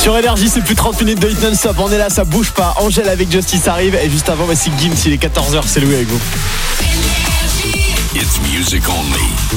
Sur Énergie, c'est plus 30 minutes de hit non-stop. On est là, ça bouge pas. Angèle avec Justice arrive. Et juste avant, voici Gims, il est 14h, c'est Louis avec vous. It's music only.